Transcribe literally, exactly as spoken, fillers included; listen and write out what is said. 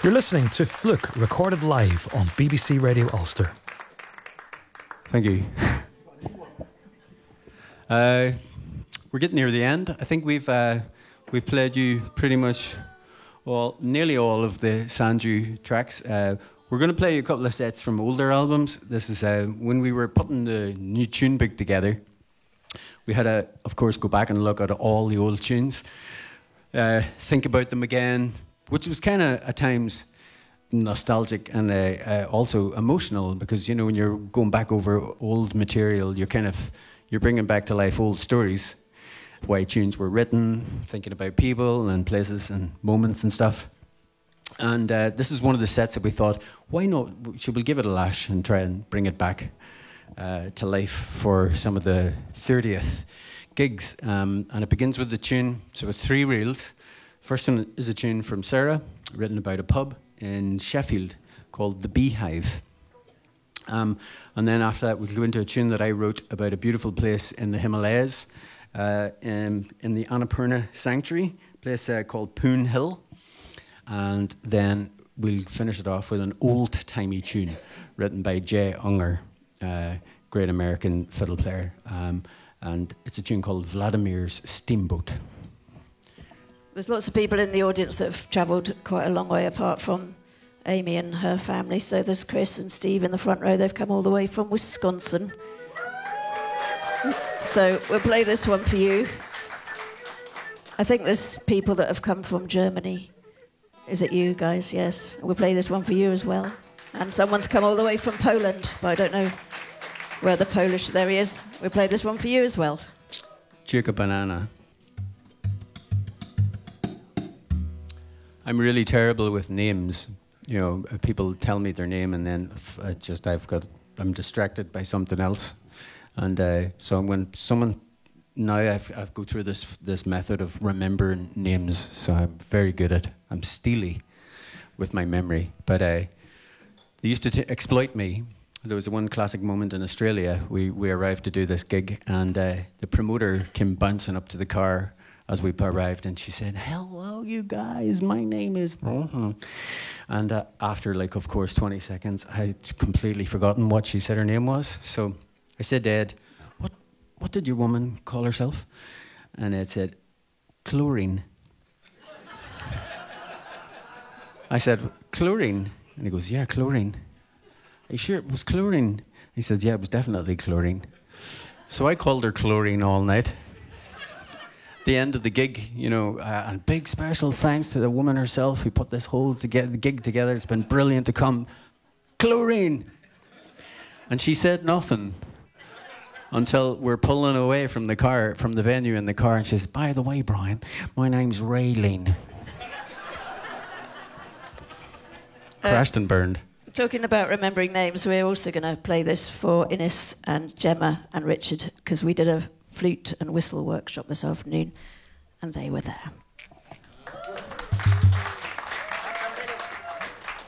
You're listening to Fluke, recorded live on B B C Radio Ulster. Thank you. uh, we're getting near the end. I think we've uh, we've played you pretty much all, nearly all of the Sanju tracks. Uh, we're going to play you a couple of sets from older albums. This is uh, when we were putting the new tune book together. We had to, of course, go back and look at all the old tunes, uh, think about them again, which was kind of at times nostalgic and uh, uh, also emotional, because you know when you're going back over old material, you're kind of you're bringing back to life old stories, why tunes were written, thinking about people and places and moments and stuff. And uh, this is one of the sets that we thought, why not? Should we give it a lash and try and bring it back uh, to life for some of the thirtieth gigs? Um, and it begins with the tune. So it's three reels. First one is a tune from Sarah, written about a pub in Sheffield called The Beehive. Um, and then after that, we'll go into a tune that I wrote about a beautiful place in the Himalayas, uh, in, in the Annapurna Sanctuary, a place uh, called Poon Hill. And then we'll finish it off with an old-timey tune written by Jay Unger, uh, great American fiddle player. Um, and it's a tune called Vladimir's Steamboat. There's lots of people in the audience that have travelled quite a long way apart from Amy and her family. So there's Chris and Steve in the front row. They've come all the way from Wisconsin. So we'll play this one for you. I think there's people that have come from Germany. Is it you guys? Yes. We'll play this one for you as well. And someone's come all the way from Poland, but I don't know where the Polish... There he is. We'll play this one for you as well. Duke of Banana. I'm really terrible with names. You know, people tell me their name and then I just I've got I'm distracted by something else, and uh, so when someone now I've I've go through this this method of remembering names. So I'm very good at I'm steely with my memory. But uh, they used to t- exploit me. There was one classic moment in Australia. We we arrived to do this gig, and uh, the promoter came bouncing up to the car as we arrived, and she said, "Hello, you guys, my name is..." Mm-hmm. And uh, after, like, of course, twenty seconds, I'd completely forgotten what she said her name was. So I said to Ed, what, what did your woman call herself? And Ed said, "Chlorine." I said, "Chlorine?" And he goes, "Yeah, chlorine." "Are you sure it was chlorine?" He said, "Yeah, it was definitely chlorine." So I called her Chlorine all night. The end of the gig, you know, uh, and big special thanks to the woman herself who put this whole toge- the gig together. It's been brilliant to come. Chlorine! And she said nothing until we're pulling away from the car, from the venue in the car, and she says, "By the way, Brian, my name's Raylene." Uh, Crashed and burned. Talking about remembering names, we're also going to play this for Ines and Gemma and Richard, because we did a flute and whistle workshop this afternoon, and they were there.